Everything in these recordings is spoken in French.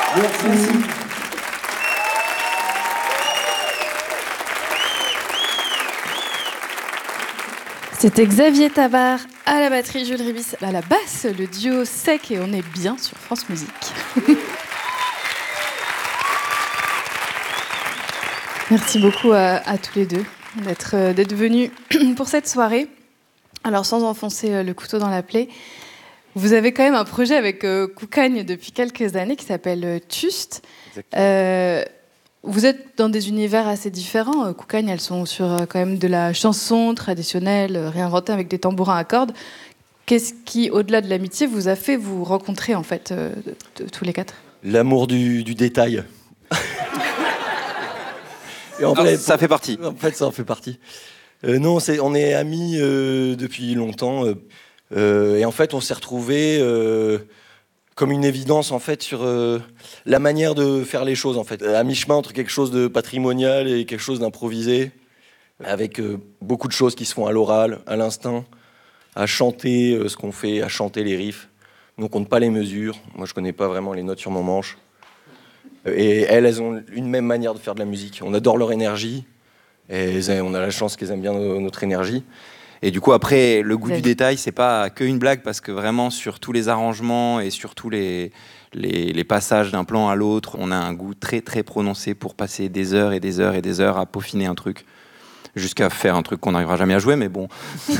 Merci. C'était Xavier Tabart à la batterie, Jules Ribis à la basse, le duo sec, et on est bien sur France Musique. Merci beaucoup à tous les deux d'être venus pour cette soirée. Alors, sans enfoncer le couteau dans la plaie, vous avez quand même un projet avec Koukagne depuis quelques années qui s'appelle Tuste. Vous êtes dans des univers assez différents. Koukagne, elles sont sur quand même de la chanson traditionnelle, réinventée avec des tambourins à cordes. Qu'est-ce qui, au-delà de l'amitié, vous a fait vous rencontrer, en fait, tous les quatre ? L'amour du détail. Et en fait, ça fait partie. En fait, ça en fait partie. Non, on est amis depuis longtemps. Et en fait, on s'est retrouvés comme une évidence en fait sur la manière de faire les choses en fait, à mi-chemin entre quelque chose de patrimonial et quelque chose d'improvisé, avec beaucoup de choses qui se font à l'oral, à l'instinct, à chanter ce qu'on fait, à chanter les riffs. Nous on compte pas les mesures. Moi je connais pas vraiment les notes sur mon manche. Et elles ont une même manière de faire de la musique. On adore leur énergie et on a la chance qu'elles aiment bien notre énergie. Et du coup, après, le goût du détail, c'est pas que une blague, parce que vraiment, sur tous les arrangements et sur tous les passages d'un plan à l'autre, on a un goût très, très prononcé pour passer des heures et des heures et des heures à peaufiner un truc, jusqu'à faire un truc qu'on n'arrivera jamais à jouer, mais bon.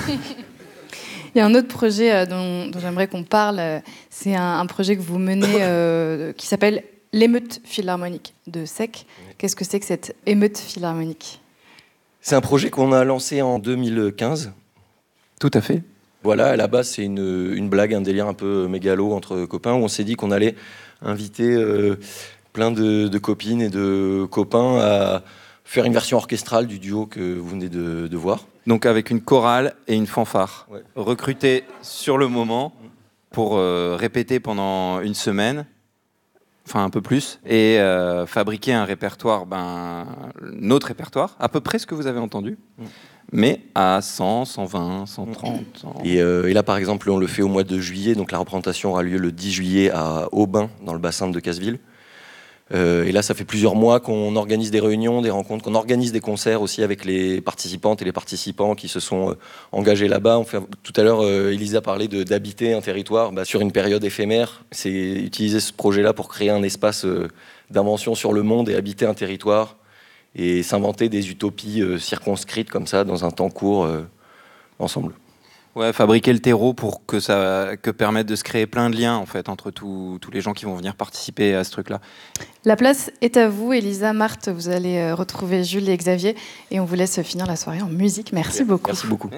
Il y a un autre projet dont j'aimerais qu'on parle. C'est un projet que vous menez qui s'appelle l'Émeute Philharmonique de Sec. Qu'est-ce que c'est que cette émeute philharmonique ? C'est un projet qu'on a lancé en 2015. Tout à fait. Voilà, à la base, c'est une blague, un délire un peu mégalo entre copains, où on s'est dit qu'on allait inviter plein de copines et de copains à faire une version orchestrale du duo que vous venez de voir. Donc avec une chorale et une fanfare, ouais. Recrutées sur le moment pour répéter pendant une semaine, enfin un peu plus, et fabriquer un répertoire, notre répertoire, à peu près ce que vous avez entendu. Mais à 100, 120, 130. 100... Et là, par exemple, on le fait au mois de juillet. Donc la représentation aura lieu le 10 juillet à Aubin, dans le bassin de Casseville. Et là, ça fait plusieurs mois qu'on organise des réunions, des rencontres, qu'on organise des concerts aussi avec les participantes et les participants qui se sont engagés là-bas. Tout à l'heure, Elisa parlait d'habiter un territoire sur une période éphémère. C'est utiliser ce projet-là pour créer un espace d'invention sur le monde et habiter un territoire. Et s'inventer des utopies circonscrites comme ça, dans un temps court, ensemble. Ouais, fabriquer le terreau pour que permette de se créer plein de liens, en fait, entre tous les gens qui vont venir participer à ce truc-là. La place est à vous, Elisa, Marthe. Vous allez retrouver Jules et Xavier. Et on vous laisse finir la soirée en musique. Merci beaucoup. Merci beaucoup.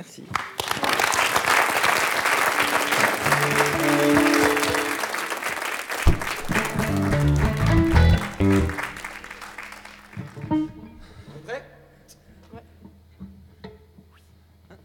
Merci.